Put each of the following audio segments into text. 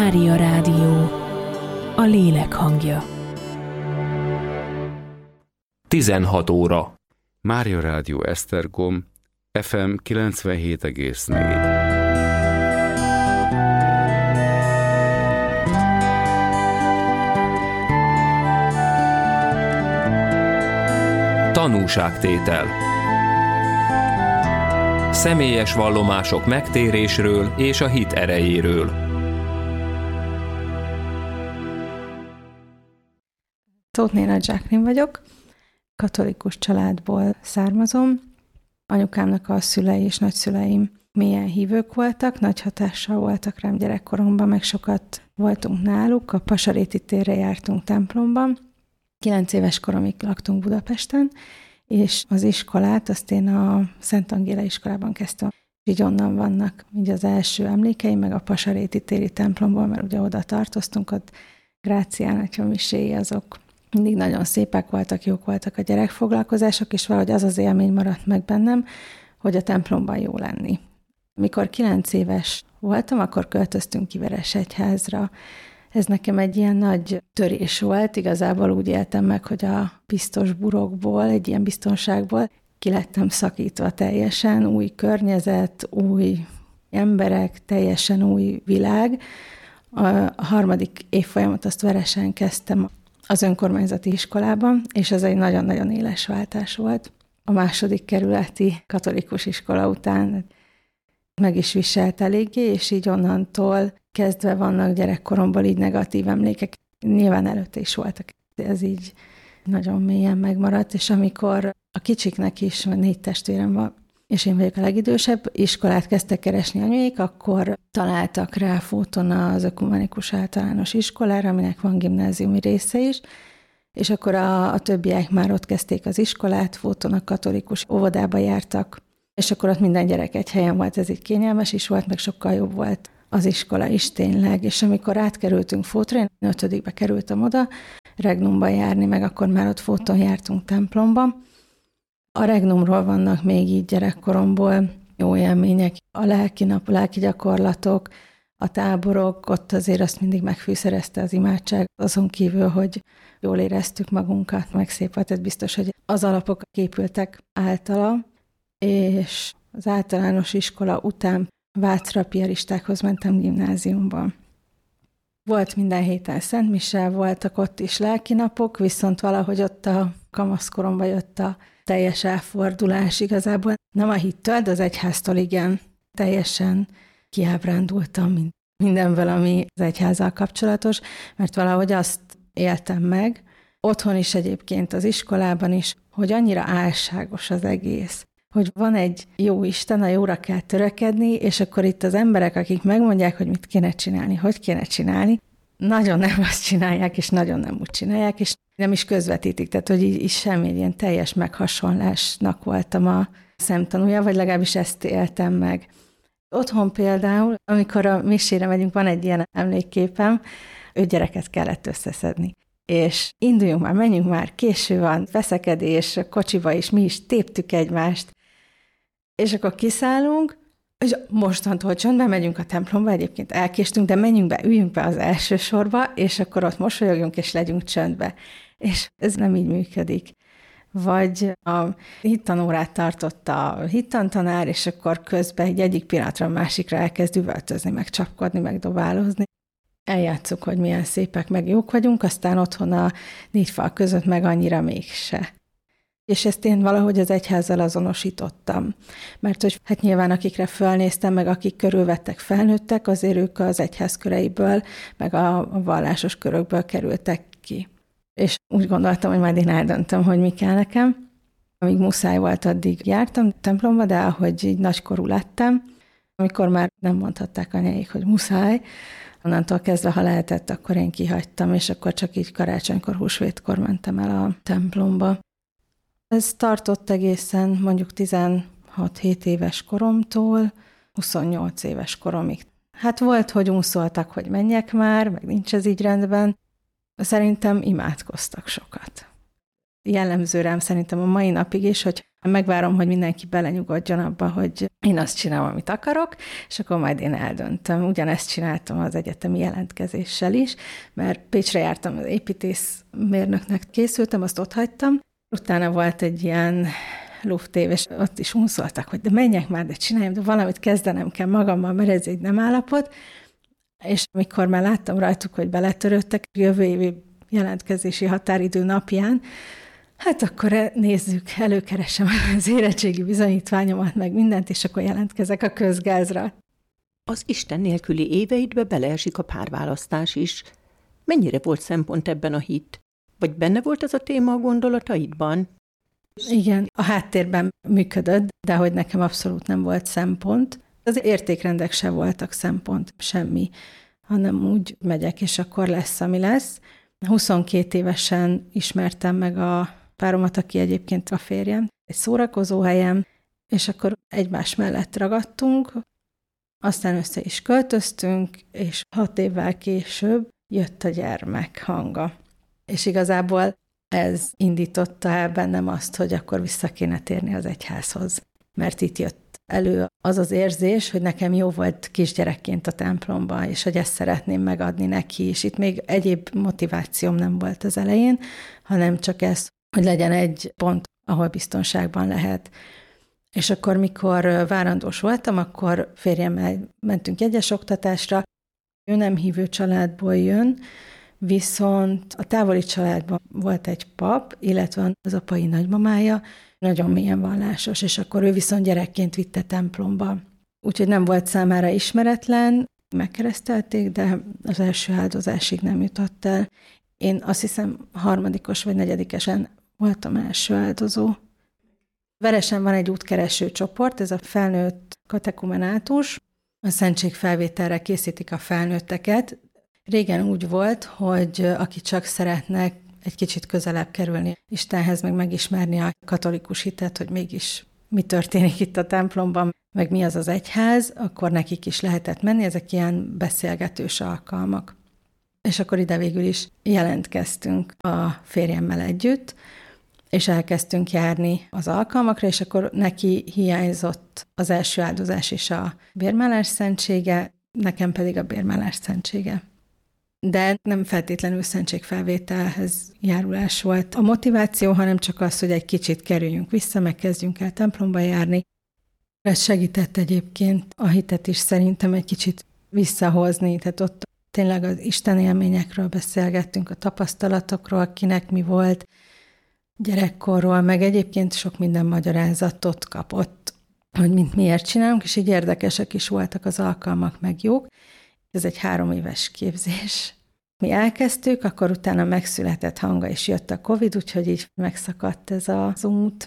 Mária Rádió, a lélek hangja. 16 óra. Mária Rádió Esztergom, FM 97,4. Tanúságtétel. Személyes vallomások megtérésről és a hit erejéről. Tóth Nénad Zsákrin vagyok, katolikus családból származom. Anyukámnak a szülei és nagyszüleim mélyen hívők voltak, nagy hatással voltak rám gyerekkoromban, meg sokat voltunk náluk, a Pasaréti térre jártunk templomban. 9 éves koromig laktunk Budapesten, és az iskolát azt én a Szent Angéla iskolában kezdtem. Így onnan vannak így az első emlékeim, meg a Pasaréti téri templomból, mert ugye oda tartoztunk, ott Grácián atya miséi azok mindig nagyon szépek voltak, jók voltak a gyerekfoglalkozások, és valahogy az az élmény maradt meg bennem, hogy a templomban jó lenni. Mikor 9 éves voltam, akkor költöztünk ki Veresegyházra. Ez nekem egy ilyen nagy törés volt, igazából úgy éltem meg, hogy a biztos burokból, egy ilyen biztonságból ki lettem szakítva teljesen, új környezet, új emberek, teljesen új világ. A harmadik évfolyamot azt Veresen kezdtem az önkormányzati iskolában, és ez egy nagyon-nagyon éles váltás volt. A második kerületi katolikus iskola után meg is viselt eléggé, és így onnantól kezdve vannak gyerekkoromból így negatív emlékek. Nyilván előtte is voltak. Ez így nagyon mélyen megmaradt, és amikor a kicsiknek is 4 testvérem van, és én vagyok a legidősebb, iskolát kezdtek keresni anyuék, akkor találtak rá Fóton az Ökumenikus Általános Iskolára, aminek van gimnáziumi része is, és akkor a többiek már ott kezdték az iskolát, Fóton a katolikus óvodába jártak, és akkor ott minden gyerek egy helyen volt, ez így kényelmes is volt, meg sokkal jobb volt az iskola is tényleg, és amikor átkerültünk Fótra, én 5. kerültem oda, Regnumba járni, meg akkor már ott Fóton jártunk templomba. A Regnumról vannak még így gyerekkoromból jó élmények, a lelki nap, a lelki gyakorlatok, a táborok, ott azért azt mindig megfűszerezte az imádság, azon kívül, hogy jól éreztük magunkat, meg szép volt, ez biztos, hogy az alapok képültek általa, és az általános iskola után Vácra piaristákhoz mentem gimnáziumban. Volt minden héten szentmise, voltak ott is lelkinapok, viszont valahogy ott a kamaszkoromban jött a teljes elfordulás igazából. Nem a hittől, de az egyháztól igen. Teljesen kiábrándultam mindenből, ami az egyházzal kapcsolatos, mert valahogy azt éltem meg, otthon is egyébként, az iskolában is, hogy annyira álságos az egész, hogy van egy jó Isten, a jóra kell törekedni, és akkor itt az emberek, akik megmondják, hogy mit kéne csinálni, hogy kéne csinálni, nagyon nem azt csinálják, és nagyon nem úgy csinálják, és nem is közvetítik, tehát hogy így semmi ilyen teljes meghasonlásnak voltam a szemtanúja, vagy legalábbis ezt éltem meg. Otthon például, amikor a misére megyünk, van egy ilyen emlékképem, 5 gyereket kellett összeszedni. És induljunk már, menjünk már, késő van, veszekedés, kocsiba is, mi is téptük egymást. És akkor kiszállunk, és mostantól csöndben megyünk a templomba, egyébként elkéstünk, de menjünk be, üljünk be az első sorba, és akkor ott mosolyogjunk, és legyünk csöndbe. És ez nem így működik. Vagy a hittanórát tartott a hittantanár, és akkor közben egyik pillanatra a másikra elkezd üvöltözni, meg csapkodni, meg dobálózni. Eljátszuk, hogy milyen szépek, meg jók vagyunk, aztán otthon a 4 fal között meg annyira mégse. És ezt én valahogy az egyházzal azonosítottam. Mert hogy hát nyilván akikre fölnéztem, meg akik körülvettek felnőttek, azért ők az egyház köreiből, meg a vallásos körökből kerültek ki. És úgy gondoltam, hogy majd én eldöntöm, hogy mi kell nekem. Amíg muszáj volt, addig jártam templomba, de ahogy így nagykorú lettem, amikor már nem mondhatták anyáik, hogy muszáj, onnantól kezdve, ha lehetett, akkor én kihagytam, és akkor csak így karácsonykor, húsvétkor mentem el a templomba. Ez tartott egészen mondjuk 16-7 éves koromtól 28 éves koromig. Hát volt, hogy unszoltak, hogy menjek már, meg nincs ez így rendben. Szerintem imádkoztak sokat. Jellemző rám szerintem a mai napig is, hogy megvárom, hogy mindenki belenyugodjon abba, hogy én azt csinálom, amit akarok, és akkor majd én eldöntöm. Ugyanezt csináltam az egyetemi jelentkezéssel is, mert Pécsre jártam, az építészmérnöknek készültem, azt ott hagytam. Utána volt egy ilyen luftév, és ott is unszoltak, hogy de menjek már, de csináljam, de valamit kezdenem kell magammal, mert ez egy nem állapot. És amikor már láttam rajtuk, hogy beletörődtek jövő évi jelentkezési határidő napján, hát akkor nézzük, előkeresem az érettségi bizonyítványomat, meg mindent, és akkor jelentkezek a közgázra. Az Isten nélküli éveidbe beleesik a párválasztás is. Mennyire volt szempont ebben a hit? Vagy benne volt ez a téma a gondolataidban? Igen, a háttérben működött, de hogy nekem abszolút nem volt szempont. Az értékrendek se voltak szempont, semmi, hanem úgy megyek, és akkor lesz, ami lesz. 22 évesen ismertem meg a páromat, aki egyébként a férjem, egy szórakozóhelyen, és akkor egymás mellett ragadtunk, aztán össze is költöztünk, és 6 évvel később jött a gyermek hanga. És igazából ez indította el bennem azt, hogy akkor vissza kéne térni az egyházhoz. Mert itt jött elő az az érzés, hogy nekem jó volt kisgyerekként a templomban, és hogy ezt szeretném megadni neki, és itt még egyéb motivációm nem volt az elején, hanem csak ez, hogy legyen egy pont, ahol biztonságban lehet. És akkor, mikor várandós voltam, akkor férjemmel mentünk egyes oktatásra. Ő nem hívő családból jön, viszont a távoli családban volt egy pap, illetve az apai nagymamája, nagyon mélyen vallásos, és akkor ő viszont gyerekként vitte templomba. Úgyhogy nem volt számára ismeretlen, megkeresztelték, de az első áldozásig nem jutott el. Én azt hiszem 3. vagy 4. voltam első áldozó. Veresen van egy útkereső csoport, ez a felnőtt katekumenátus. A szentségfelvételre készítik a felnőtteket. Régen úgy volt, hogy aki csak szeretne egy kicsit közelebb kerülni Istenhez, meg megismerni a katolikus hitet, hogy mégis mi történik itt a templomban, meg mi az az egyház, akkor nekik is lehetett menni, ezek ilyen beszélgetős alkalmak. És akkor ide végül is jelentkeztünk a férjemmel együtt, és elkezdtünk járni az alkalmakra, és akkor neki hiányzott az első áldozás és a bérmálás szentsége, nekem pedig a bérmálás szentsége. De nem feltétlenül szentségfelvételhez járulás volt a motiváció, hanem csak az, hogy egy kicsit kerüljünk vissza, meg kezdjünk el templomba járni. Ez segített egyébként a hitet is szerintem egy kicsit visszahozni, tehát ott tényleg az Isten élményekről beszélgettünk, a tapasztalatokról, kinek mi volt, gyerekkorról, meg egyébként sok minden magyarázatot kapott, hogy miért csinálunk, és így érdekesek is voltak az alkalmak, meg jók. Ez egy 3 éves képzés. Mi elkezdtük, akkor utána megszületett Hanga, és jött a Covid, úgyhogy így megszakadt ez az út.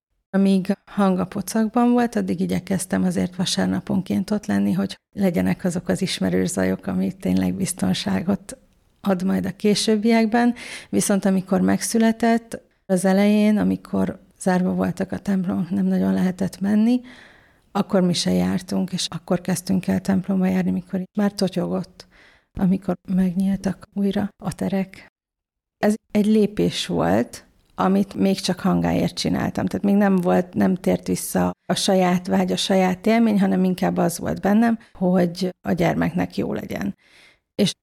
Amíg Hanga pocakban volt, addig igyekeztem azért vasárnaponként ott lenni, hogy legyenek azok az ismerős zajok, ami tényleg biztonságot ad majd a későbbiekben. Viszont amikor megszületett, az elején, amikor zárva voltak a templomok, nem nagyon lehetett menni, akkor mi se jártunk, és akkor kezdtünk el templomba járni, mikor már totyogott, amikor megnyíltak újra a terek. Ez egy lépés volt, amit még csak Hangáért csináltam. Tehát még nem tért vissza a saját vágy, a saját élmény, hanem inkább az volt bennem, hogy a gyermeknek jó legyen. És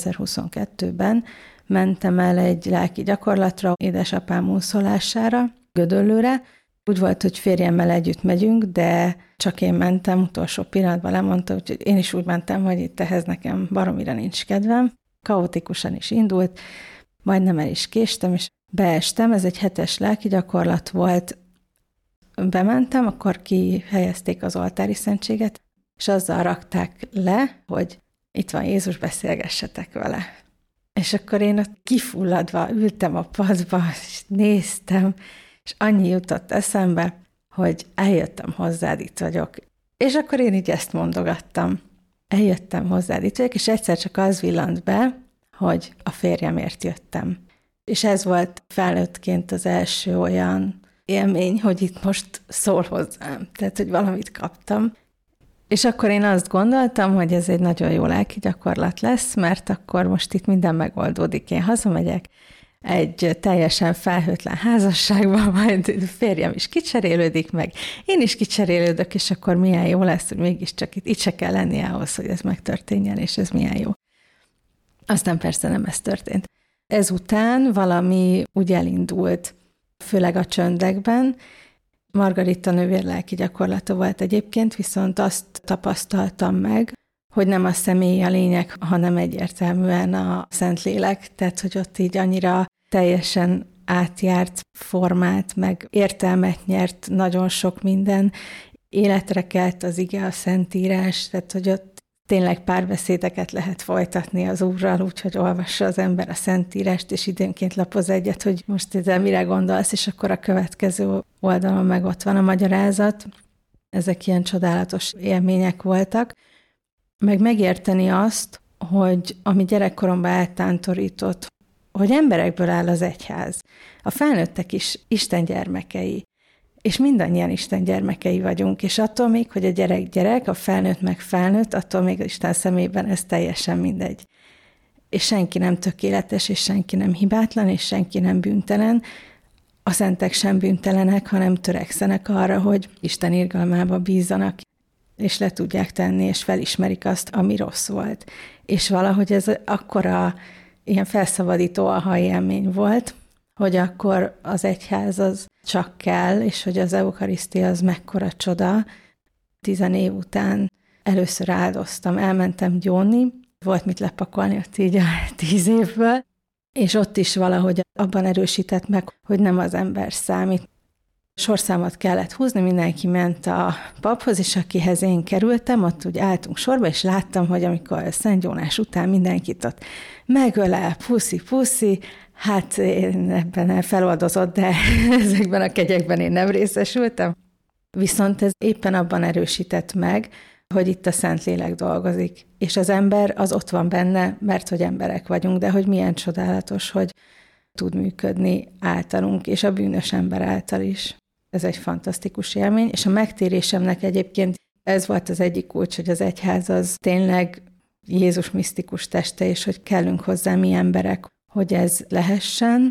2022-ben mentem el egy lelki gyakorlatra, édesapám úszolására, Gödöllőre. Úgy volt, hogy férjemmel együtt megyünk, de csak én mentem, utolsó pillanatban lemondta, úgyhogy én is úgy mentem, hogy itt ehhez nekem baromira nincs kedvem. Kaotikusan is indult, majdnem el is késtem, és beestem, ez egy 7-es lelki gyakorlat volt. Bementem, akkor kihelyezték az oltári szentséget, és azzal rakták le, hogy itt van Jézus, beszélgessetek vele. És akkor én ott kifulladva ültem a padba, és néztem, és annyi jutott eszembe, hogy eljöttem hozzád, itt vagyok. És akkor én így ezt mondogattam. Eljöttem hozzád, itt vagyok, és egyszer csak az villant be, hogy a férjemért jöttem. És ez volt felnőttként az első olyan élmény, hogy itt most szól hozzám. Tehát, hogy valamit kaptam. És akkor én azt gondoltam, hogy ez egy nagyon jó lelki gyakorlat lesz, mert akkor most itt minden megoldódik. Én hazamegyek, egy teljesen felhőtlen házasságban, majd férjem is kicserélődik meg, én is kicserélődök, és akkor milyen jó lesz, hogy mégiscsak itt se kell lenni ahhoz, hogy ez megtörténjen, és ez milyen jó. Aztán persze nem ez történt. Ezután valami úgy elindult, főleg a csöndekben. Margarita nővérlelki gyakorlata volt egyébként, viszont azt tapasztaltam meg, hogy nem a személy a lényeg, hanem egyértelműen a Szentlélek, tehát hogy ott így annyira teljesen átjárt formát, meg értelmet nyert nagyon sok minden, életre kelt az ige, a Szentírás, tehát hogy ott tényleg párbeszédeket lehet folytatni az Úrral, úgyhogy olvassa az ember a Szentírást, és időnként lapoz egyet, hogy most ezzel mire gondolsz, és akkor a következő oldalon meg ott van a magyarázat. Ezek ilyen csodálatos élmények voltak. Meg megérteni azt, hogy ami gyerekkoromban eltántorított, hogy emberekből áll az egyház. A felnőttek is Isten gyermekei, és mindannyian Isten gyermekei vagyunk, és attól még, hogy a gyerek gyerek, a felnőtt meg felnőtt, attól még Isten szemében ez teljesen mindegy. És senki nem tökéletes, és senki nem hibátlan, és senki nem bűntelen. A szentek sem bűntelenek, hanem törekszenek arra, hogy Isten irgalmába bízzanak, és le tudják tenni, és felismerik azt, ami rossz volt. És valahogy ez akkora ilyen felszabadító aha élmény volt, hogy akkor az egyház az csak kell, és hogy az eukarisztia az mekkora csoda. 10 év után először áldoztam, elmentem gyónni, volt mit lepakolni ott így a 10 évből, és ott is valahogy abban erősített meg, hogy nem az ember számít. Sorszámot kellett húzni, mindenki ment a paphoz, és akihez én kerültem, ott úgy álltunk sorba, és láttam, hogy amikor Szent Jónás után mindenkit ott megölel, puszi, hát én ebben feloldozott, de ezekben a kegyekben én nem részesültem. Viszont ez éppen abban erősített meg, hogy itt a Szentlélek dolgozik, és az ember az ott van benne, mert hogy emberek vagyunk, de hogy milyen csodálatos, hogy tud működni általunk, és a bűnös ember által is. Ez egy fantasztikus élmény, és a megtérésemnek egyébként ez volt az egyik kulcs, hogy az egyház az tényleg Jézus misztikus teste, és hogy kellünk hozzá mi emberek, hogy ez lehessen,